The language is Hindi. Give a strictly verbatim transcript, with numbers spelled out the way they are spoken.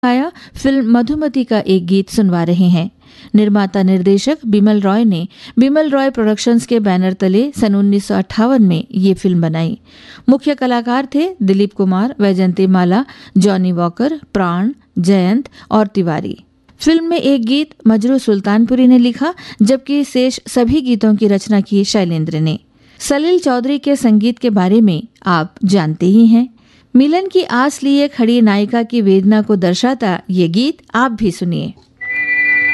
आया फिल्म मधुमती का एक गीत सुनवा रहे हैं। निर्माता निर्देशक बिमल रॉय ने बिमल रॉय प्रोडक्शंस के बैनर तले सन उन्नीस सौ अट्ठावन में ये फिल्म बनाई। मुख्य कलाकार थे दिलीप कुमार, वैजंती माला, जॉनी वॉकर, प्राण, जयंत और तिवारी। फिल्म में एक गीत मजरू सुल्तानपुरी ने लिखा, जबकि शेष सभी गीतों की रचना की शैलेंद्र ने। सलील चौधरी के संगीत के बारे में आप जानते ही हैं। मिलन की आस लिए खड़ी नायिका की वेदना को दर्शाता ये गीत आप भी सुनिए।